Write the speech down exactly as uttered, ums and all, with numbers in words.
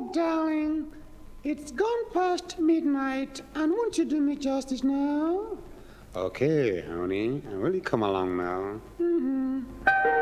darling, it's gone past midnight, and won't you do me justice now? Okay, honey. Will you come along now? Mm-hmm.